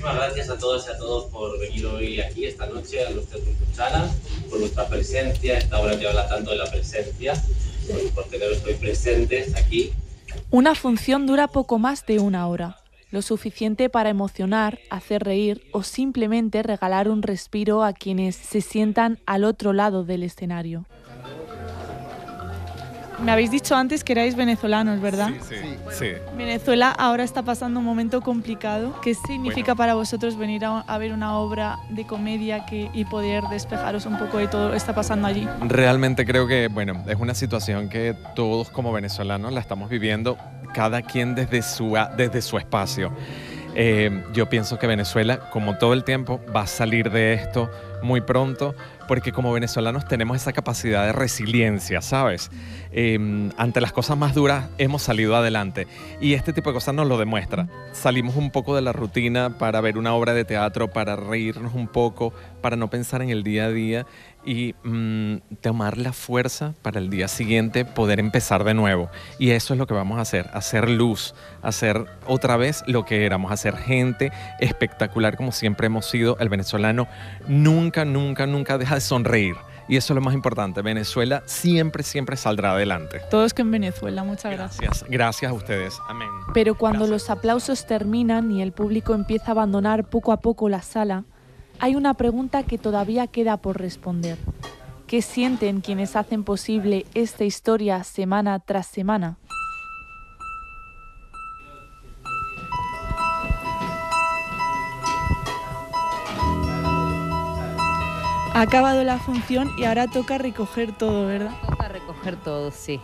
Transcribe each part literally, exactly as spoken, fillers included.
muchísimas gracias a todos y a todos por venir hoy aquí, esta noche, a nuestra Cuchara, por vuestra presencia, esta obra que habla tanto de la presencia, por, por teneros hoy presentes aquí. Una función dura poco más de una hora, lo suficiente para emocionar, hacer reír o simplemente regalar un respiro a quienes se sientan al otro lado del escenario. Me habéis dicho antes que erais venezolanos, ¿verdad? Sí, sí, sí. Venezuela ahora está pasando un momento complicado. ¿Qué significa Bueno. para vosotros venir a, a ver una obra de comedia que, y poder despejaros un poco de todo lo que está pasando allí? Realmente creo que, bueno, es una situación que todos como venezolanos la estamos viviendo, cada quien desde su, desde su espacio. Eh, yo pienso que Venezuela, como todo el tiempo, va a salir de esto muy pronto, porque como venezolanos tenemos esa capacidad de resiliencia, ¿sabes? Eh, ante las cosas más duras hemos salido adelante y este tipo de cosas nos lo demuestra. Salimos un poco de la rutina para ver una obra de teatro, para reírnos un poco, para no pensar en el día a día y mmm, tomar la fuerza para el día siguiente poder empezar de nuevo. Y eso es lo que vamos a hacer, hacer luz, hacer otra vez lo que éramos, hacer gente espectacular como siempre hemos sido. El venezolano nunca, nunca, nunca deja de sonreír. Y eso es lo más importante. Venezuela siempre, siempre saldrá adelante. Todos que en Venezuela, muchas gracias. Gracias, gracias a ustedes. Amén. Pero cuando Gracias. los aplausos terminan y el público empieza a abandonar poco a poco la sala, hay una pregunta que todavía queda por responder. ¿Qué sienten quienes hacen posible esta historia semana tras semana? Ha acabado la función y ahora toca recoger todo, ¿verdad? Toca recoger todo, sí.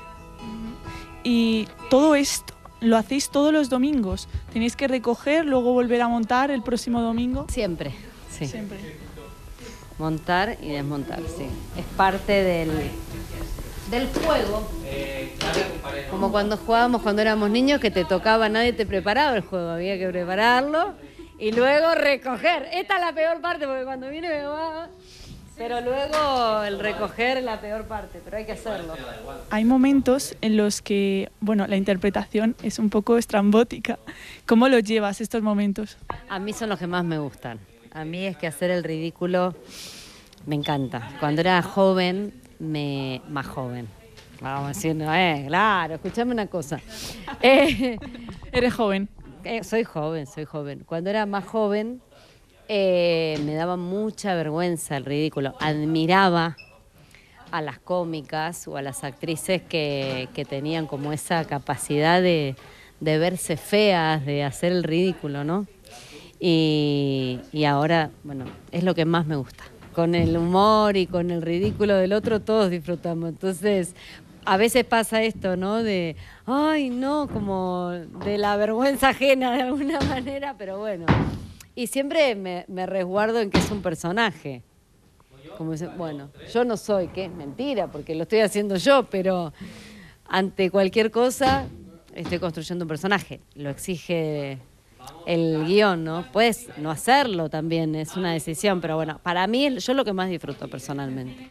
Y todo esto lo hacéis todos los domingos. Tenéis que recoger, luego volver a montar el próximo domingo. Siempre, sí. Siempre. Montar y desmontar, sí. Es parte del, del juego. Como cuando jugábamos cuando éramos niños, que te tocaba, nadie te preparaba el juego, había que prepararlo y luego recoger. Esta es la peor parte, porque cuando viene me va... Pero luego el recoger es la peor parte, pero hay que hacerlo. Hay momentos en los que, bueno, la interpretación es un poco estrambótica. ¿Cómo lo llevas estos momentos? A mí son los que más me gustan. A mí es que hacer el ridículo me encanta. Cuando era joven, me más joven. Vamos diciendo, eh, claro, escuchame una cosa. Eh, Eres joven. eh, soy joven, soy joven. Cuando era más joven, eh, me daba mucha vergüenza el ridículo. Admiraba a las cómicas o a las actrices que, que tenían como esa capacidad de, de verse feas, de hacer el ridículo, ¿no? Y, y ahora, bueno, es lo que más me gusta. Con el humor y con el ridículo del otro todos disfrutamos. Entonces, a veces pasa esto, ¿no? De, ay, no, como de la vergüenza ajena de alguna manera, pero bueno. Y siempre me, me resguardo en que es un personaje. Como dice, bueno, yo no soy, que es mentira, porque lo estoy haciendo yo, pero ante cualquier cosa estoy construyendo un personaje. Lo exige el guión, ¿no? Puedes no hacerlo también, es una decisión, pero bueno, para mí yo lo que más disfruto personalmente.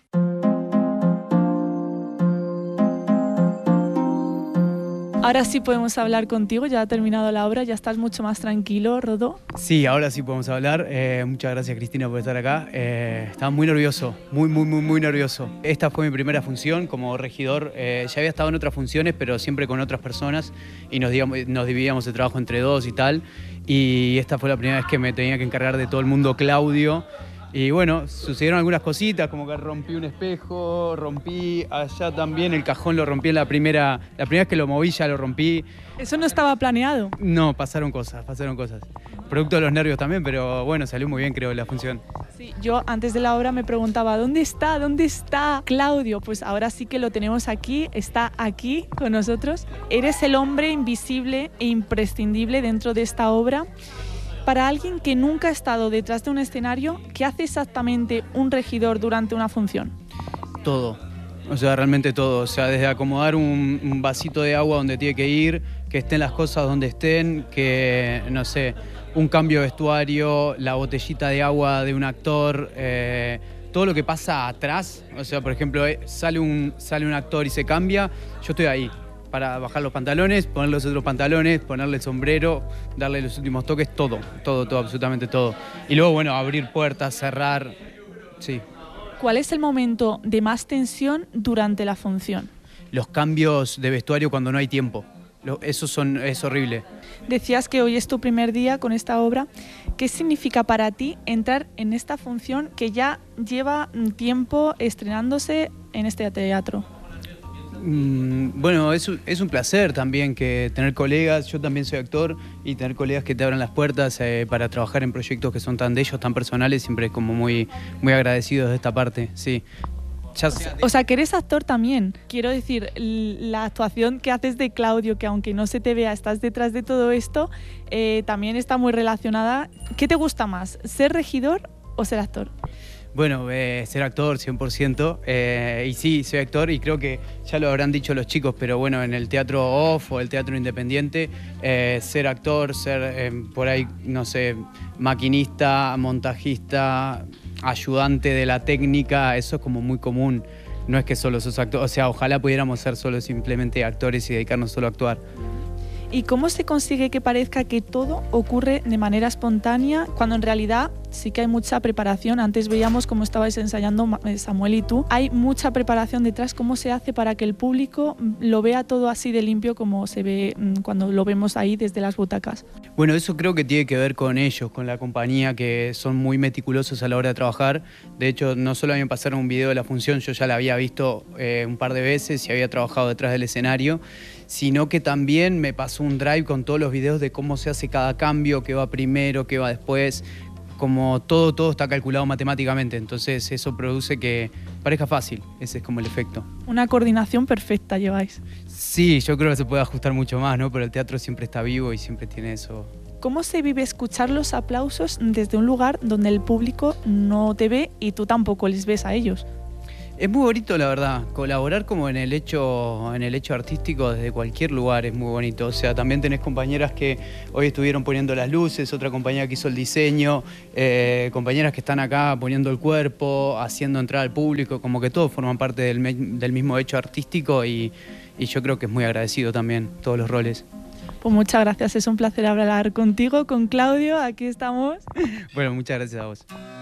Ahora sí podemos hablar contigo, ya ha terminado la obra, ya estás mucho más tranquilo, Rodó. Sí, ahora sí podemos hablar. Eh, muchas gracias, Cristina, por estar acá. Eh, estaba muy nervioso, muy, muy, muy, muy nervioso. Esta fue mi primera función como regidor. Eh, ya había estado en otras funciones, pero siempre con otras personas y nos, digamos, nos dividíamos el trabajo entre dos y tal. Y esta fue la primera vez que me tenía que encargar de todo el mundo Claudio. Y bueno, sucedieron algunas cositas, como que rompí un espejo, rompí allá también el cajón, lo rompí en la primera, la primera vez que lo moví ya lo rompí. ¿Eso no estaba planeado? No, pasaron cosas, pasaron cosas. Producto de los nervios también, pero bueno, salió muy bien creo la función. Sí, yo antes de la obra me preguntaba, ¿dónde está? ¿Dónde está Claudio? Pues ahora sí que lo tenemos aquí, está aquí con nosotros. Eres el hombre invisible e imprescindible dentro de esta obra. Para alguien que nunca ha estado detrás de un escenario, ¿qué hace exactamente un regidor durante una función? Todo, o sea, realmente todo. O sea, desde acomodar un, un vasito de agua donde tiene que ir, que estén las cosas donde estén, que, no sé, un cambio de vestuario, la botellita de agua de un actor, eh, todo lo que pasa atrás. O sea, por ejemplo, eh, sale, un, sale un actor y se cambia, yo estoy ahí. para bajar los pantalones, poner los otros pantalones, ponerle el sombrero, darle los últimos toques, todo, todo, todo, absolutamente todo. Y luego, bueno, abrir puertas, cerrar, sí. ¿Cuál es el momento de más tensión durante la función? Los cambios de vestuario cuando no hay tiempo. Lo, eso son, es horrible. Decías que hoy es tu primer día con esta obra. ¿Qué significa para ti entrar en esta función que ya lleva tiempo estrenándose en este teatro? Mm, bueno, es, es un placer también que tener colegas, yo también soy actor, y tener colegas que te abran las puertas eh, para trabajar en proyectos que son tan de ellos, tan personales, siempre es como muy, muy agradecidos de esta parte, sí. Ya... O sea, que eres actor también. Quiero decir, la actuación que haces de Claudio, que aunque no se te vea, estás detrás de todo esto, eh, también está muy relacionada. ¿Qué te gusta más, ser regidor o ser actor? Bueno, eh, ser actor cien por ciento, eh, y sí, soy actor y creo que ya lo habrán dicho los chicos, pero bueno, en el teatro off o el teatro independiente, eh, ser actor, ser eh, por ahí, no sé, maquinista, montajista, ayudante de la técnica, eso es como muy común, no es que solo sos actor, o sea, ojalá pudiéramos ser solo simplemente actores y dedicarnos solo a actuar. ¿Y cómo se consigue que parezca que todo ocurre de manera espontánea cuando en realidad sí que hay mucha preparación? Antes veíamos cómo estabais ensayando Samuel y tú. Hay mucha preparación detrás. ¿Cómo se hace para que el público lo vea todo así de limpio como se ve cuando lo vemos ahí desde las butacas? Bueno, eso creo que tiene que ver con ellos, con la compañía, que son muy meticulosos a la hora de trabajar. De hecho, no solo a mí me pasaron un video de la función, yo ya la había visto eh, un par de veces y había trabajado detrás del escenario, sino que también me pasó un drive con todos los videos de cómo se hace cada cambio, qué va primero, qué va después, como todo, todo está calculado matemáticamente, entonces eso produce que parezca fácil, ese es como el efecto. Una coordinación perfecta lleváis. Sí, yo creo que se puede ajustar mucho más, ¿no? Pero el teatro siempre está vivo y siempre tiene eso. ¿Cómo se vive escuchar los aplausos desde un lugar donde el público no te ve y tú tampoco les ves a ellos? Es muy bonito, la verdad, colaborar como en el hecho, en el hecho artístico desde cualquier lugar es muy bonito. O sea, también tenés compañeras que hoy estuvieron poniendo las luces, otra compañera que hizo el diseño, eh, compañeras que están acá poniendo el cuerpo, haciendo entrar al público, como que todos forman parte del, del mismo hecho artístico y, y yo creo que es muy agradecido también todos los roles. Pues muchas gracias, es un placer hablar contigo, con Claudio, aquí estamos. Bueno, muchas gracias a vos.